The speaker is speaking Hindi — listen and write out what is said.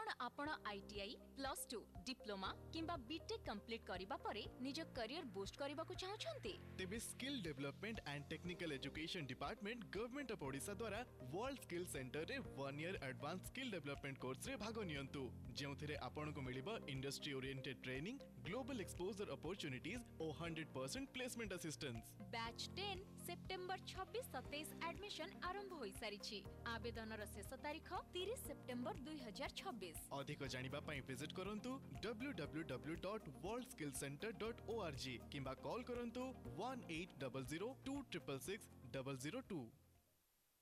कौन आपण आईटीआई +2 डिप्लोमा किंबा बीटेक कंप्लीट करिबा परे निज करियर बूस्ट करबा को चाहछन्ते तेबे skill development and technical education department government of Odisha द्वारा वर्ल्ड स्किल सेंटर रे 1 year advance skill development course रे भाग नियंतु जेउथिरे आपण को मिलिबो industry oriented training global exposure opportunities और 100% placement assistance. Batch 10 September 26-27 admission आरंभ होई सारिछि। आवेदन र शेष तारीख 30 सेप्टेम्बर 2026। अधिक जानिबा पई विजिट करंतु www.worldskillcenter.org किंबा कॉल करंतु 1800 266 002।